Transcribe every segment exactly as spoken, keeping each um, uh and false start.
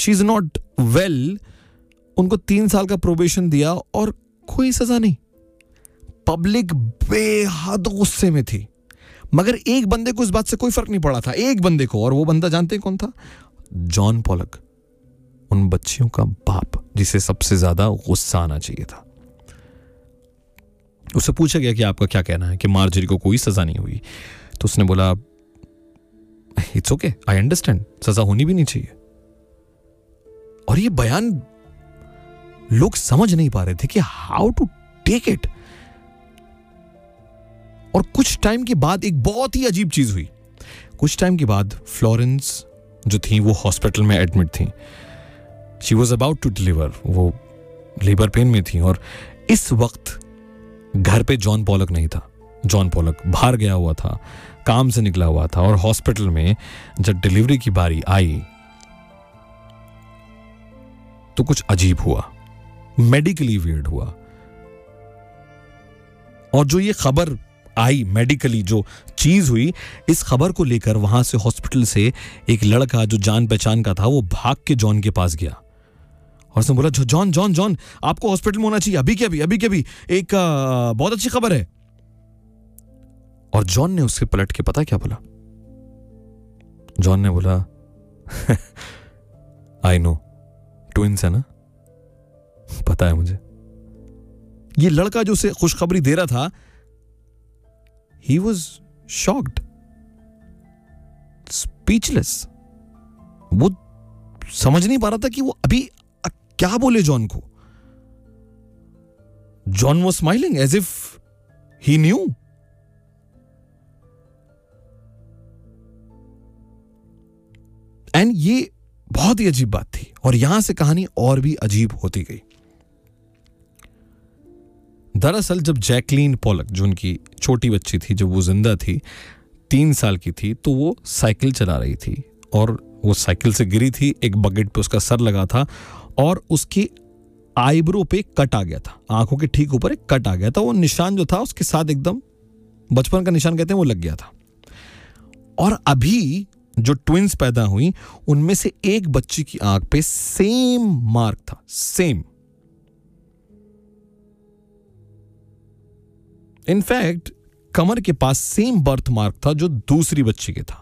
She is not well, उनको तीन साल का प्रोबेशन दिया और कोई सजा नहीं। पब्लिक बेहद गुस्से में थी, मगर एक बंदे को इस बात से कोई फर्क नहीं पड़ा था, एक बंदे को, और वो बंदा जानते हैं कौन था? जॉन पॉलक, उन बच्चियों का बाप जिसे सबसे ज्यादा गुस्सा आना चाहिए था। उससे पूछा गया कि आपका क्या कहना है कि मार्जरी को कोई सजा नहीं हुई, तो उसने बोला इट्स ओके, आई अंडरस्टैंड, सजा होनी भी नहीं चाहिए। और ये बयान लोग समझ नहीं पा रहे थे कि हाउ टू टेक इट। और कुछ टाइम के बाद एक बहुत ही अजीब चीज हुई। कुछ टाइम के बाद फ्लोरेंस जो थी वो हॉस्पिटल में एडमिट थी। She was about to deliver, वो लेबर पेन में थी, और इस वक्त घर पे जॉन पॉलक नहीं था। जॉन पॉलक बाहर गया हुआ था, काम से निकला हुआ था, और हॉस्पिटल में जब डिलीवरी की बारी आई तो कुछ अजीब हुआ, मेडिकली वियर्ड हुआ। और जो ये खबर आई, मेडिकली जो चीज हुई, इस खबर को लेकर वहां से हॉस्पिटल से एक लड़का जो जान पहचान का था वो भाग के जॉन के पास गया और उसने बोला जॉन जॉन जॉन आपको हॉस्पिटल में होना चाहिए, अभी के अभी अभी के अभी एक आ, बहुत अच्छी खबर है। और जॉन ने उससे पलट के पता क्या बोला? जॉन ने बोला आई नो, ट्विंस है ना, पता है मुझे। ये लड़का जो उसे खुशखबरी दे रहा था, he was shocked, speechless। वो समझ नहीं पा रहा था कि वो अभी क्या बोले जॉन को। John was smiling as if he knew। And ये बहुत ही अजीब बात थी, और यहां से कहानी और भी अजीब होती गई। दरअसल जब जैकलीन पॉलक, जो उनकी छोटी बच्ची थी, जब वो जिंदा थी, तीन साल की थी, तो वो साइकिल चला रही थी और वो साइकिल से गिरी थी, एक बकेट पे उसका सर लगा था और उसकी आईब्रो पे कट आ गया था, आंखों के ठीक ऊपर एक कट आ गया था। वो निशान जो था उसके साथ एकदम बचपन का निशान कहते हैं वो लग गया था। और अभी जो ट्विंस पैदा हुई उनमें से एक बच्ची की आंख पे सेम मार्क था, सेम। इनफैक्ट कमर के पास सेम बर्थ मार्क था जो दूसरी बच्ची के था।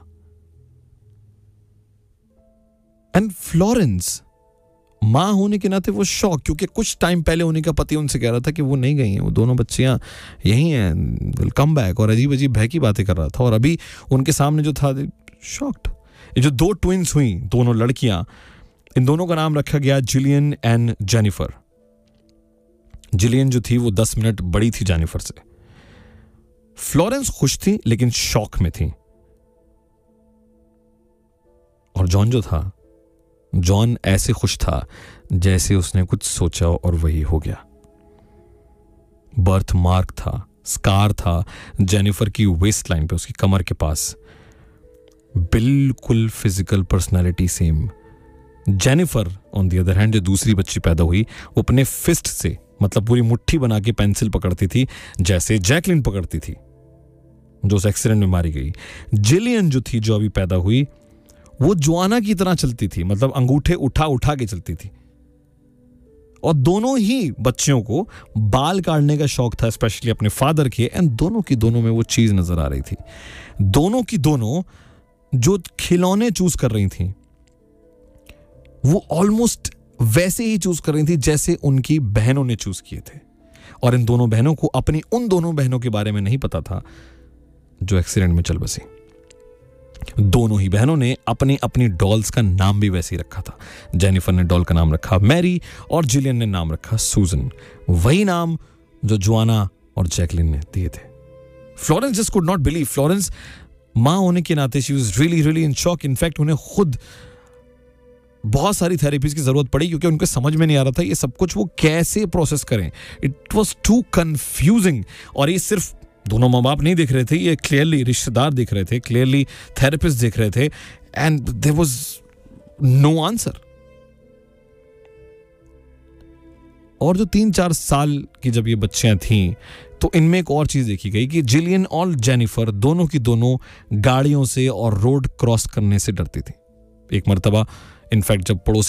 एंड फ्लोरेंस मां होने के नाते वो शॉक, क्योंकि कुछ टाइम पहले उन्हीं का पति उनसे कह रहा था कि वो नहीं गई हैं, वो दोनों बच्चियां यही हैं, विल कम बैक, और अजीब अजीब भय की बातें कर रहा था। और अभी उनके सामने जो था, शॉक्ड। ये जो दो ट्विंस हुई, दोनों लड़कियां, इन दोनों का नाम रखा गया जिलियन एंड जेनिफर। जिलियन जो थी वो दस मिनट बड़ी थी जेनिफर से। फ्लोरेंस खुश थी लेकिन शॉक में थी। और जॉन जो था, जॉन ऐसे खुश था जैसे उसने कुछ सोचा और वही हो गया। बर्थ मार्क था, स्कार था जेनिफर की वेस्ट लाइन पे, उसकी कमर के पास, बिल्कुल physical personality same. Jennifer on the other hand, जो दूसरी बच्ची पैदा हुई, वो अपने फिस्ट से, मतलब पूरी मुट्ठी बना के पेंसिल पकड़ती थी जैसे जैकलिन पकड़ती थी जो उस एक्सीडेंट में मारी गई। जिलियन जो थी, जो अभी पैदा हुई, वो जोआना की तरह चलती थी, मतलब अंगूठे उठा उठा के चलती थी। और दोनों ही बच्चियों को बाल काटने का शौक था, स्पेशली अपने फादर के, एंड दोनों की दोनों में वो चीज नजर आ रही थी। दोनों की दोनों जो खिलौने चूज कर रही थी वो ऑलमोस्ट वैसे ही चूज कर रही थी जैसे उनकी बहनों ने चूज किए थे। और इन दोनों बहनों को अपनी उन दोनों बहनों के बारे में नहीं पता था जो एक्सीडेंट में चल बसी। दोनों ही बहनों ने अपनी अपनी डॉल्स का नाम भी वैसे ही रखा था। जेनिफर ने डॉल का नाम रखा मैरी और जिलियन ने नाम रखा सूजन, वही नाम जो जोआना और जैकलिन ने दिए थे। Florence just could not believe. Florence मां होने के नाते she was really really in shock. In fact उन्हें खुद बहुत सारी थेरेपीज की जरूरत पड़ी क्योंकि उनको समझ में नहीं आ रहा था ये सब कुछ वो कैसे प्रोसेस करें। It was to confusing. और ये सिर्फ दोनों माँ बाप नहीं देख रहे थे, ये क्लियरली रिश्तेदार देख रहे थे, क्लियरली थेरेपिस्ट देख रहे थे, and there was no answer. और जो तीन चार साल की जब ये बच्चियां थीं तो इनमें एक और चीज देखी गई कि जिलियन और जेनिफर दोनों की दोनों गाड़ियों से और रोड क्रॉस करने से डरती थी। एक मर्तबा इनफैक्ट जब पड़ोसी